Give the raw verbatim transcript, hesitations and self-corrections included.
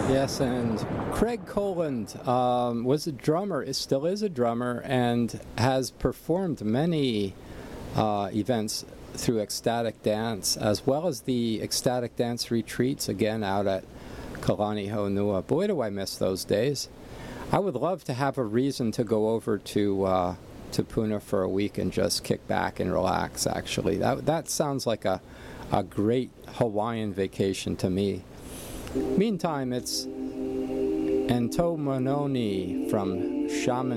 Yes, and Craig Coland um, was a drummer, is, still is a drummer, and has performed many uh, events through Ecstatic Dance, as well as the Ecstatic Dance retreats, again, out at Kalani Honua. Boy, do I miss those days. I would love to have a reason to go over to uh, to Puna for a week and just kick back and relax, actually. That, that sounds like a, a great Hawaiian vacation to me. Meantime, it's Ento Mononi from Shaman